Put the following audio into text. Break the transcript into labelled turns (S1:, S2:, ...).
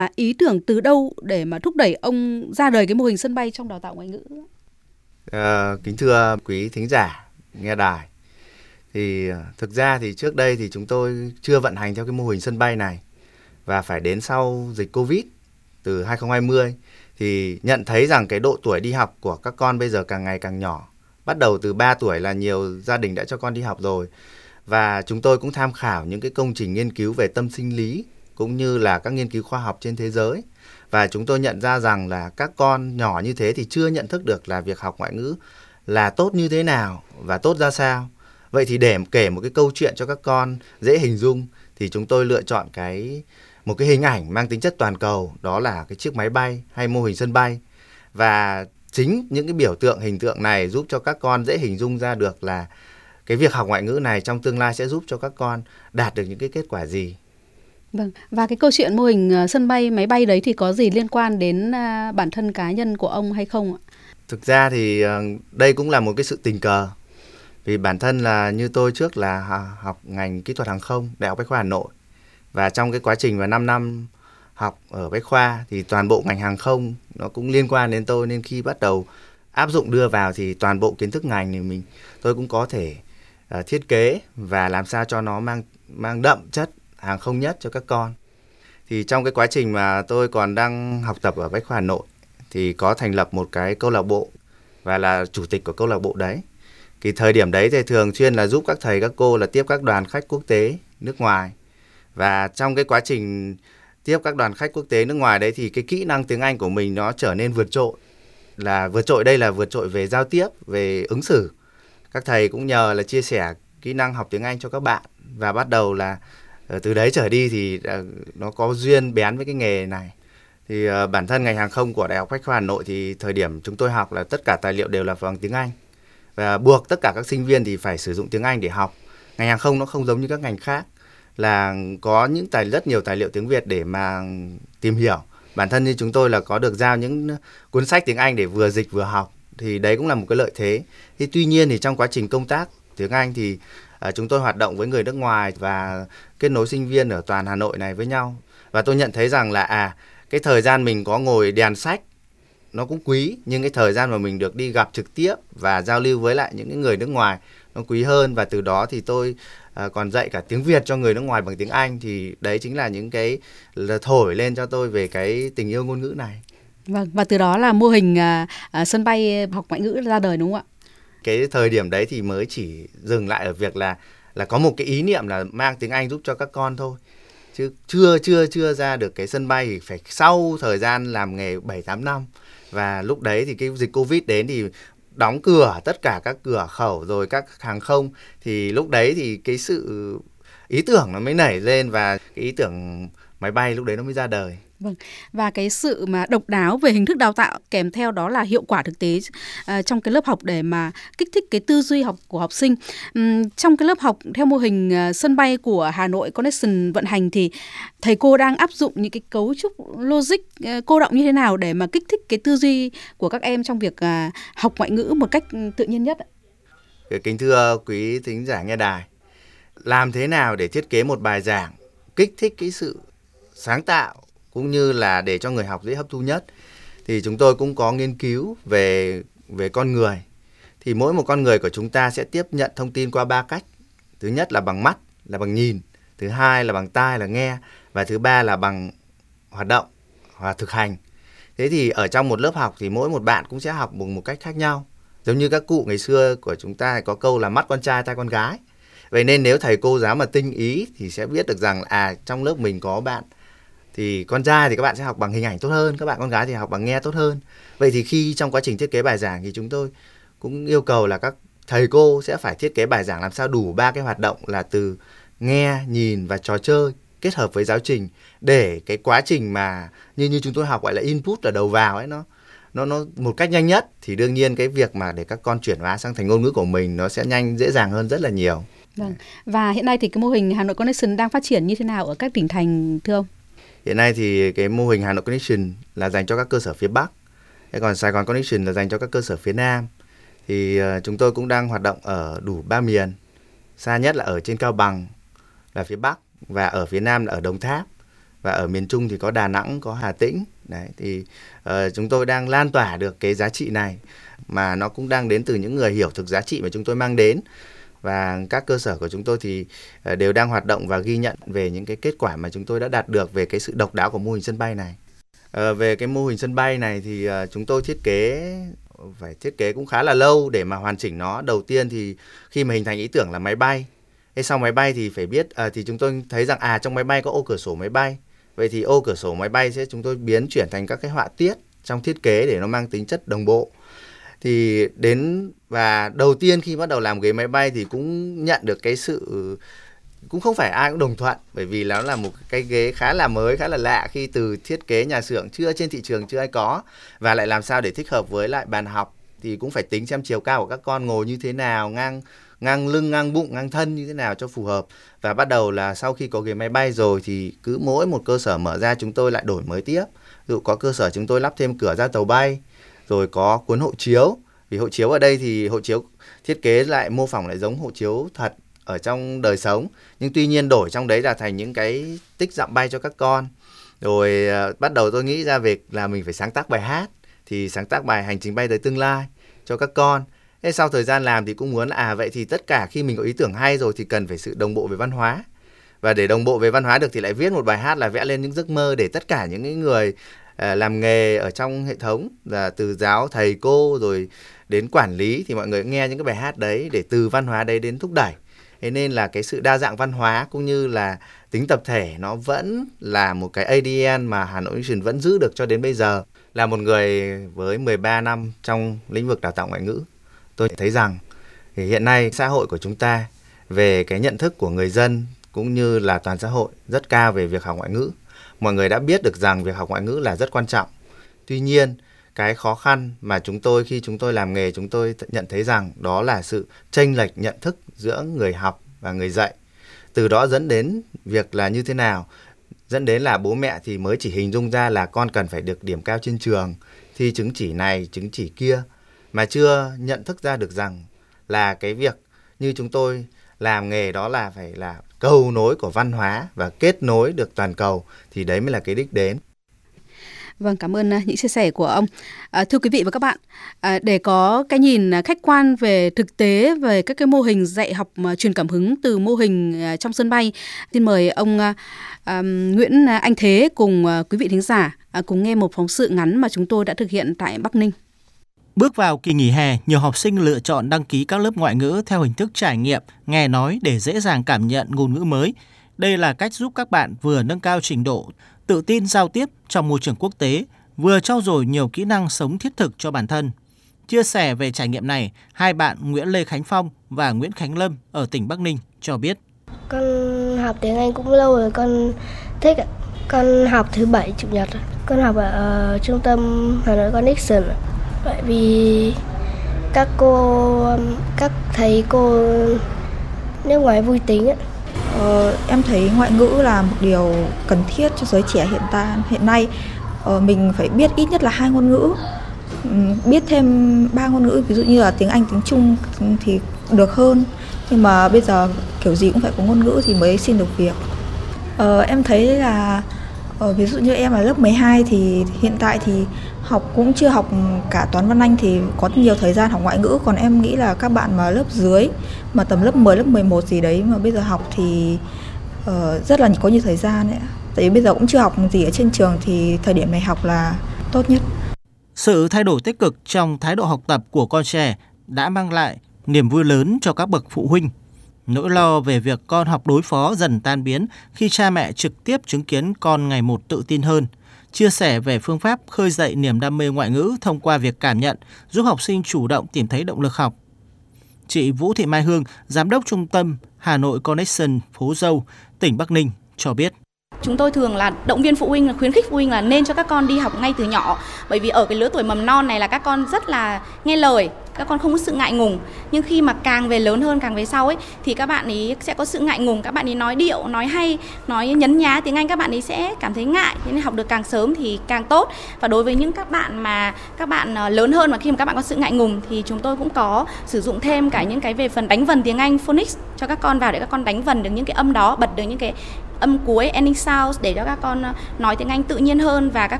S1: Ý tưởng từ đâu để mà thúc đẩy ông ra đời cái mô hình sân bay trong đào tạo ngoại ngữ?
S2: Kính thưa quý thính giả nghe đài, thì thực ra thì trước đây thì chúng tôi chưa vận hành theo cái mô hình sân bay này, và phải đến sau dịch Covid từ 2020 thì nhận thấy rằng cái độ tuổi đi học của các con bây giờ càng ngày càng nhỏ. Bắt đầu từ 3 tuổi là nhiều gia đình đã cho con đi học rồi. Và chúng tôi cũng tham khảo những cái công trình nghiên cứu về tâm sinh lý cũng như là các nghiên cứu khoa học trên thế giới. Và chúng tôi nhận ra rằng là các con nhỏ như thế thì chưa nhận thức được là việc học ngoại ngữ là tốt như thế nào và tốt ra sao. Vậy thì để kể một cái câu chuyện cho các con dễ hình dung thì chúng tôi lựa chọn một cái hình ảnh mang tính chất toàn cầu, đó là cái chiếc máy bay hay mô hình sân bay. Và chính những cái biểu tượng hình tượng này giúp cho các con dễ hình dung ra được là cái việc học ngoại ngữ này trong tương lai sẽ giúp cho các con đạt được những cái kết quả gì.
S1: Vâng, và cái câu chuyện mô hình sân bay, máy bay đấy thì có gì liên quan đến bản thân cá nhân của ông hay không ạ?
S2: Thực ra thì đây cũng là một cái sự tình cờ. Vì bản thân là như tôi trước là học ngành kỹ thuật hàng không, Đại học Bách khoa Hà Nội. Và trong cái quá trình mà 5 năm học ở Bách khoa thì toàn bộ ngành hàng không nó cũng liên quan đến tôi, nên khi bắt đầu áp dụng đưa vào thì toàn bộ kiến thức ngành thì tôi cũng có thể thiết kế và làm sao cho nó mang đậm chất hàng không nhất cho các con. Thì trong cái quá trình mà tôi còn đang học tập ở Bách khoa Hà Nội thì có thành lập một cái câu lạc bộ và là chủ tịch của câu lạc bộ đấy. Thì thời điểm đấy thì thường xuyên là giúp các thầy các cô là tiếp các đoàn khách quốc tế nước ngoài. Và trong cái quá trình tiếp các đoàn khách quốc tế nước ngoài đấy thì cái kỹ năng tiếng Anh của mình nó trở nên vượt trội. Là vượt trội đây là vượt trội về giao tiếp, về ứng xử. Các thầy cũng nhờ là chia sẻ kỹ năng học tiếng Anh cho các bạn. Và bắt đầu là từ đấy trở đi thì nó có duyên bén với cái nghề này. Thì bản thân ngành hàng không của Đại học Bách khoa Hà Nội thì thời điểm chúng tôi học là tất cả tài liệu đều là bằng tiếng Anh. Và buộc tất cả các sinh viên thì phải sử dụng tiếng Anh để học. Ngành hàng không nó không giống như các ngành khác là có rất nhiều tài liệu tiếng Việt để mà tìm hiểu. Bản thân như chúng tôi là có được giao những cuốn sách tiếng Anh để vừa dịch vừa học, thì đấy cũng là một cái lợi thế. Thì tuy nhiên thì trong quá trình công tác tiếng Anh thì chúng tôi hoạt động với người nước ngoài và kết nối sinh viên ở toàn Hà Nội này với nhau. Và tôi nhận thấy rằng là cái thời gian mình có ngồi đèn sách nó cũng quý, nhưng cái thời gian mà mình được đi gặp trực tiếp và giao lưu với lại những cái người nước ngoài nó quý hơn. Và từ đó thì tôi còn dạy cả tiếng Việt cho người nước ngoài bằng tiếng Anh. Thì đấy chính là những cái thổi lên cho tôi về cái tình yêu ngôn ngữ này.
S1: Vâng, và từ đó là mô hình sân bay học ngoại ngữ ra đời đúng không ạ?
S2: Cái thời điểm đấy thì mới chỉ dừng lại ở việc là có một cái ý niệm là mang tiếng Anh giúp cho các con thôi, chứ chưa ra được cái sân bay thì phải sau thời gian làm nghề 7-8 năm. Và lúc đấy thì cái dịch Covid đến thì đóng cửa tất cả các cửa khẩu rồi các hàng không, thì lúc đấy thì cái sự ý tưởng nó mới nảy lên và cái ý tưởng máy bay lúc đấy nó mới ra đời.
S1: Vâng, và cái sự mà độc đáo về hình thức đào tạo kèm theo đó là hiệu quả thực tế trong cái lớp học để mà kích thích cái tư duy học của học sinh. Trong cái lớp học theo mô hình sân bay của Hà Nội Connection vận hành thì thầy cô đang áp dụng những cái cấu trúc logic cô đọng như thế nào để mà kích thích cái tư duy của các em trong việc học ngoại ngữ một cách tự nhiên nhất ạ?
S2: Kính thưa quý thính giả nghe đài, làm thế nào để thiết kế một bài giảng kích thích cái sự sáng tạo cũng như là để cho người học dễ hấp thu nhất, thì chúng tôi cũng có nghiên cứu về con người. Thì mỗi một con người của chúng ta sẽ tiếp nhận thông tin qua 3 cách. Thứ nhất là bằng mắt, là bằng nhìn. Thứ hai là bằng tai, là nghe. Và thứ ba là bằng hoạt động và thực hành. Thế thì ở trong một lớp học thì mỗi một bạn cũng sẽ học một cách khác nhau. Giống như các cụ ngày xưa của chúng ta có câu là mắt con trai tai con gái. Vậy nên nếu thầy cô giáo mà tinh ý thì sẽ biết được rằng trong lớp mình có bạn thì con trai thì các bạn sẽ học bằng hình ảnh tốt hơn, các bạn con gái thì học bằng nghe tốt hơn. Vậy thì khi trong quá trình thiết kế bài giảng thì chúng tôi cũng yêu cầu là các thầy cô sẽ phải thiết kế bài giảng làm sao đủ 3 cái hoạt động là từ nghe, nhìn và trò chơi kết hợp với giáo trình, để cái quá trình mà như chúng tôi học gọi là input ở đầu vào ấy, nó một cách nhanh nhất, thì đương nhiên cái việc mà để các con chuyển hóa sang thành ngôn ngữ của mình nó sẽ dễ dàng hơn rất là nhiều.
S1: Vâng. Và hiện nay thì cái mô hình Hà Nội Connection đang phát triển như thế nào ở các tỉnh thành thưa ông?
S2: Hiện nay thì cái mô hình Hà Nội Connection là dành cho các cơ sở phía Bắc, còn Sài Gòn Connection là dành cho các cơ sở phía Nam. Thì chúng tôi cũng đang hoạt động ở đủ 3 miền, xa nhất là ở trên Cao Bằng là phía Bắc, và ở phía Nam là ở Đồng Tháp, và ở miền Trung thì có Đà Nẵng, có Hà Tĩnh. Đấy, thì chúng tôi đang lan tỏa được cái giá trị này, mà nó cũng đang đến từ những người hiểu thực giá trị mà chúng tôi mang đến. Và các cơ sở của chúng tôi thì đều đang hoạt động và ghi nhận về những cái kết quả mà chúng tôi đã đạt được về cái sự độc đáo của mô hình sân bay này. Về cái mô hình sân bay này thì chúng tôi phải thiết kế cũng khá là lâu để mà hoàn chỉnh nó. Đầu tiên thì khi mà hình thành ý tưởng là máy bay, sau máy bay thì phải biết thì chúng tôi thấy rằng trong máy bay có ô cửa sổ máy bay. Vậy thì ô cửa sổ máy bay chúng tôi biến chuyển thành các cái họa tiết trong thiết kế để nó mang tính chất đồng bộ. Thì và đầu tiên khi bắt đầu làm ghế máy bay thì cũng nhận được cái sự, cũng không phải ai cũng đồng thuận, bởi vì nó là một cái ghế khá là mới, khá là lạ, khi từ thiết kế nhà xưởng chưa trên thị trường chưa ai có, và lại làm sao để thích hợp với lại bàn học. Thì cũng phải tính xem chiều cao của các con ngồi như thế nào, ngang lưng, ngang bụng, ngang thân như thế nào cho phù hợp. Và bắt đầu là sau khi có ghế máy bay rồi thì cứ mỗi một cơ sở mở ra chúng tôi lại đổi mới tiếp. Ví dụ có cơ sở chúng tôi lắp thêm cửa ra tàu bay, rồi có cuốn hộ chiếu. Vì hộ chiếu ở đây thì hộ chiếu thiết kế lại mô phỏng lại giống hộ chiếu thật ở trong đời sống, nhưng tuy nhiên đổi trong đấy là thành những cái tích dặm bay cho các con. Rồi bắt đầu tôi nghĩ ra việc là mình phải sáng tác bài hát, thì sáng tác bài Hành trình bay tới tương lai cho các con. Thế sau thời gian làm thì cũng muốn vậy thì tất cả khi mình có ý tưởng hay rồi thì cần phải sự đồng bộ về văn hóa. Và để đồng bộ về văn hóa được thì lại viết một bài hát là vẽ lên những giấc mơ để tất cả những người làm nghề ở trong hệ thống, là từ giáo thầy cô rồi đến quản lý, thì mọi người nghe những cái bài hát đấy để từ văn hóa đấy đến thúc đẩy. Thế nên là cái sự đa dạng văn hóa cũng như là tính tập thể nó vẫn là một cái ADN mà Hà Nội Connection vẫn giữ được cho đến bây giờ. Là một người với 13 năm trong lĩnh vực đào tạo ngoại ngữ, tôi thấy rằng thì hiện nay xã hội của chúng ta về cái nhận thức của người dân cũng như là toàn xã hội rất cao về việc học ngoại ngữ. Mọi người đã biết được rằng việc học ngoại ngữ là rất quan trọng. Tuy nhiên, cái khó khăn mà khi chúng tôi làm nghề, chúng tôi nhận thấy rằng đó là sự chênh lệch nhận thức giữa người học và người dạy. Từ đó dẫn đến việc là như thế nào? Dẫn đến là bố mẹ thì mới chỉ hình dung ra là con cần phải được điểm cao trên trường, thi chứng chỉ này, chứng chỉ kia, mà chưa nhận thức ra được rằng là cái việc như chúng tôi làm nghề đó là phải là cầu nối của văn hóa và kết nối được toàn cầu, thì đấy mới là cái đích đến.
S1: Vâng, cảm ơn những chia sẻ của ông. Thưa quý vị và các bạn, để có cái nhìn khách quan về thực tế về các cái mô hình dạy học truyền cảm hứng từ mô hình trong sân bay, xin mời ông Nguyễn Anh Thế cùng quý vị thính giả cùng nghe một phóng sự ngắn mà chúng tôi đã thực hiện tại Bắc Ninh.
S3: Bước vào kỳ nghỉ hè, nhiều học sinh lựa chọn đăng ký các lớp ngoại ngữ theo hình thức trải nghiệm, nghe nói để dễ dàng cảm nhận ngôn ngữ mới. Đây là cách giúp các bạn vừa nâng cao trình độ, tự tin giao tiếp trong môi trường quốc tế, vừa trau dồi nhiều kỹ năng sống thiết thực cho bản thân. Chia sẻ về trải nghiệm này, hai bạn Nguyễn Lê Khánh Phong và Nguyễn Khánh Lâm ở tỉnh Bắc Ninh cho biết.
S4: Con học tiếng Anh cũng lâu rồi, con thích ạ. Con học thứ Bảy, Chủ nhật. Con học ở trung tâm Hà Nội Connection. Bởi vì các thầy cô nước ngoài vui tính ạ.
S5: Em thấy ngoại ngữ là một điều cần thiết cho giới trẻ hiện nay. Mình phải biết ít nhất là 2 ngôn ngữ, biết thêm 3 ngôn ngữ, ví dụ như là tiếng Anh, tiếng Trung thì được hơn. Nhưng mà bây giờ kiểu gì cũng phải có ngôn ngữ thì mới xin được việc. Em thấy là ví dụ như em là lớp 12 thì hiện tại thì cũng chưa học cả toán văn Anh thì có nhiều thời gian học ngoại ngữ. Còn em nghĩ là các bạn mà lớp dưới, mà tầm lớp 10, lớp 11 gì đấy mà bây giờ học thì rất là có nhiều thời gian ấy. Tại vì bây giờ cũng chưa học gì ở trên trường thì thời điểm này học là tốt nhất.
S3: Sự thay đổi tích cực trong thái độ học tập của con trẻ đã mang lại niềm vui lớn cho các bậc phụ huynh. Nỗi lo về việc con học đối phó dần tan biến khi cha mẹ trực tiếp chứng kiến con ngày một tự tin hơn. Chia sẻ về phương pháp khơi dậy niềm đam mê ngoại ngữ thông qua việc cảm nhận, giúp học sinh chủ động tìm thấy động lực học. Chị Vũ Thị Mai Hương, Giám đốc Trung tâm Hà Nội Connection Phố Dâu, tỉnh Bắc Ninh cho biết.
S6: Chúng tôi thường là động viên phụ huynh, là khuyến khích phụ huynh là nên cho các con đi học ngay từ nhỏ. Bởi vì ở cái lứa tuổi mầm non này là các con rất là nghe lời, các con không có sự ngại ngùng. Nhưng khi mà càng về lớn hơn, càng về sau ấy, thì các bạn ấy sẽ có sự ngại ngùng. Các bạn ấy nói điệu, nói hay, nói nhấn nhá tiếng Anh, các bạn ấy sẽ cảm thấy ngại. Thế nên học được càng sớm thì càng tốt. Và đối với những các bạn lớn hơn mà khi mà các bạn có sự ngại ngùng thì chúng tôi cũng có sử dụng thêm cả những cái về phần đánh vần tiếng Anh phonics cho các con vào để các con đánh vần được những cái âm đó, bật được những cái âm cuối ending sounds để cho các con nói tiếng Anh tự nhiên hơn và các